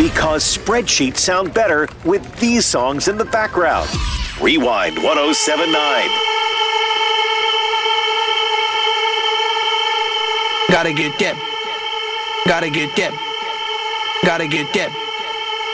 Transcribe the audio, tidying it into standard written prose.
Because spreadsheets sound better with these songs in the background. Rewind 1079. Gotta get that. Gotta get that. Gotta get that.